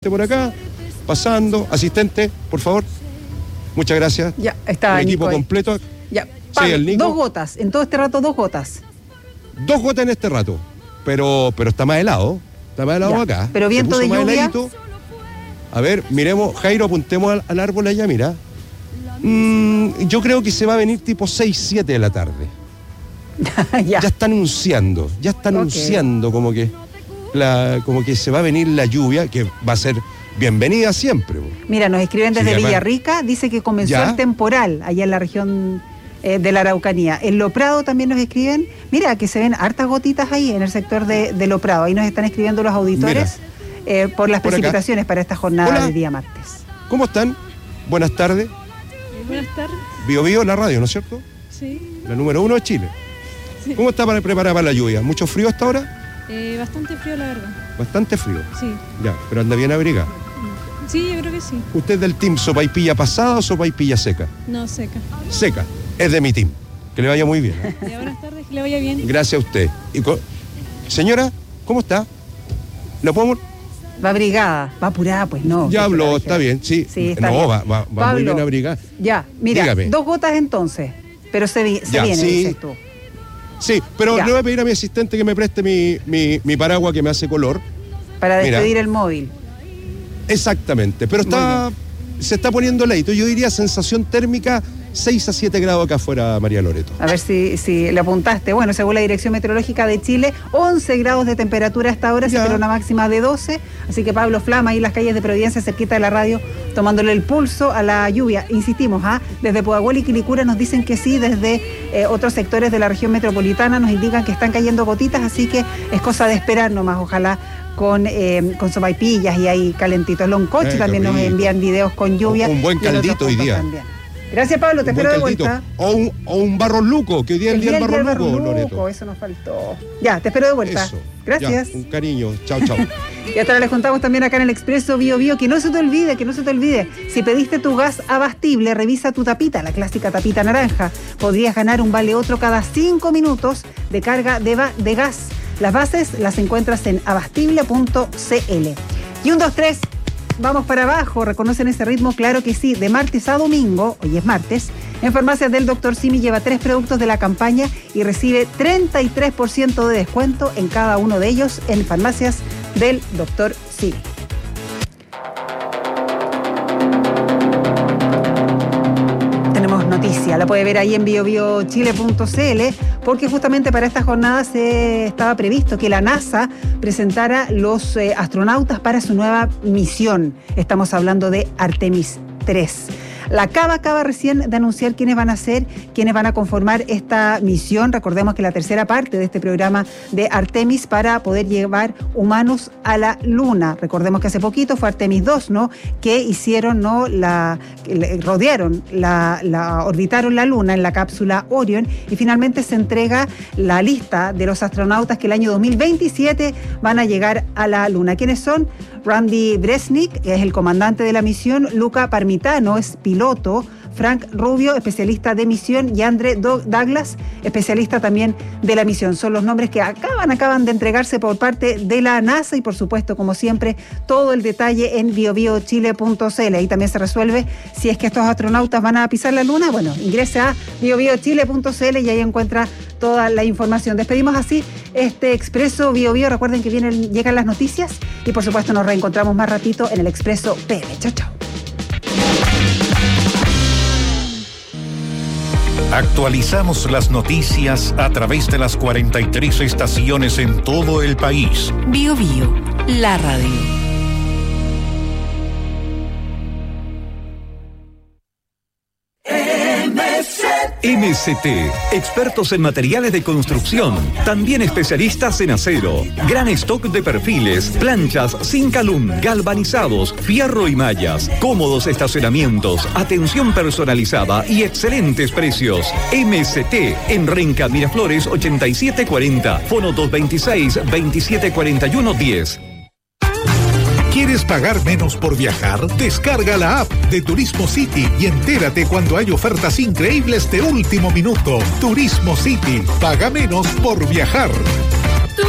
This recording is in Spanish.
por acá, pasando, asistente, por favor. Muchas gracias. Ya, está el equipo Nico completo. Ya, Sí, Pablo, el Nico. 2 gotas, en todo este rato 2 gotas. 2 gotas en este rato, pero está más helado. Está más helado Ya, acá. pero Se viento puso de más lluvia. heladito. A ver, miremos, Jairo, apuntemos al árbol allá, mira. Yo creo que se va a venir tipo 6, 7 de la tarde. Ya. Ya está anunciando, como que se va a venir la lluvia, que va a ser bienvenida siempre. Mira, nos escriben desde Sí, además- Villarrica, dice que comenzó ¿Ya? el temporal allá en la región de la Araucanía. En Lo Prado también nos escriben, mira, que se ven hartas gotitas ahí en el sector de Lo Prado. Ahí nos están escribiendo los auditores por las Por acá. precipitaciones para esta jornada Hola. de día martes. ¿Cómo están? Buenas tardes. Buenas tardes. Bio Bio, la radio, ¿no es cierto? Sí, La número 1 de Chile. sí. ¿Cómo está preparada para la lluvia? ¿Mucho frío hasta ahora? Bastante frío, la verdad. Bastante frío. Sí. Ya, pero anda bien abrigada. Sí, yo creo que sí. ¿Usted es del team sopaipilla pasada o sopaipilla seca? No, seca. Seca. Es de mi team. Que le vaya muy bien. ¿Eh? Buenas tardes, que le vaya bien. Gracias a usted. Señora, ¿cómo está? ¿La podemos...? Va abrigada, va apurada, pues no. Ya que habló, la está bien, sí. Sí, está no, bien. va muy Pablo, bien abrigada. Ya, mira, Dígame. 2 gotas entonces, pero se Ya, viene, sí. dices tú. Sí, pero Ya. le voy a pedir a mi asistente que me preste mi paraguas que me hace color. Para Mira. despedir el móvil. Exactamente, pero Muy se está poniendo leito. Yo diría sensación térmica 6 a 7 grados acá afuera, María Loreto. A ver si le apuntaste. Bueno, según la Dirección Meteorológica de Chile, 11 grados de temperatura hasta ahora, se Ya. espera una máxima de 12. Así que Pablo Flama ahí en las calles de Providencia, cerquita de la radio, tomándole el pulso a la lluvia. Insistimos, desde Pudahuel y Quilicura nos dicen que sí, desde otros sectores de la región metropolitana nos indican que están cayendo gotitas, así que es cosa de esperar nomás, ojalá con sopaipillas y ahí calentitos. Loncoche Qué también nos rico. envían videos con lluvia. Un buen y en otros caldito hoy puntos día. también. Gracias, Pablo, te Un espero de buen caldito. vuelta. O un barro luco, que hoy día es el día del barro luco, Barruco, Loreto. eso nos faltó. Ya, te espero de vuelta. Eso. Gracias. Ya, un cariño. Chao, chao. Y hasta ahora les contamos también acá en el Expreso Bio Bio, que no se te olvide, si pediste tu gas abastible, revisa tu tapita, la clásica tapita naranja. Podrías ganar un vale otro cada 5 minutos de carga de gas. Las bases las encuentras en abastible.cl. Y 1, 2, 3, vamos para abajo. ¿Reconocen ese ritmo? Claro que sí. De martes a domingo, hoy es martes, en Farmacias del Dr. Simi lleva 3 productos de la campaña y recibe 33% de descuento en cada uno de ellos en Farmacias del Dr. Simi. Tenemos noticia, la puede ver ahí en biobiochile.cl, porque justamente para esta jornada se estaba previsto que la NASA presentara los astronautas para su nueva misión. Estamos hablando de Artemis 3. La acaba recién de anunciar quiénes van a conformar esta misión. Recordemos que la tercera parte de este programa de Artemis para poder llevar humanos a la Luna. Recordemos que hace poquito fue Artemis 2, ¿no? Que hicieron, ¿no? Orbitaron la Luna en la cápsula Orion y finalmente se entrega la lista de los astronautas que el año 2027 van a llegar a la Luna. ¿Quiénes son? Randy Bresnik, que es el comandante de la misión, Luca Parmitano, es piloto, Frank Rubio, especialista de misión, y Andre Douglas, especialista también de la misión. Son los nombres que acaban de entregarse por parte de la NASA y, por supuesto, como siempre, todo el detalle en biobiochile.cl. Ahí también se resuelve si es que estos astronautas van a pisar la Luna. Bueno, ingrese a biobiochile.cl y ahí encuentra toda la información. Despedimos así este Expreso Bio Bio. Recuerden que llegan las noticias y, por supuesto, nos reencontramos más ratito en el Expreso PM. Chao, chao. Actualizamos las noticias a través de las 43 estaciones en todo el país. Bio Bio, la radio. MST, expertos en materiales de construcción, también especialistas en acero, gran stock de perfiles, planchas, Zinc-Alum, galvanizados, fierro y mallas, cómodos estacionamientos, atención personalizada y excelentes precios. MST, en Renca Miraflores 8740, fono 226-2741-10. ¿Quieres pagar menos por viajar? Descarga la app de Turismo City y entérate cuando hay ofertas increíbles de último minuto. Turismo City, paga menos por viajar.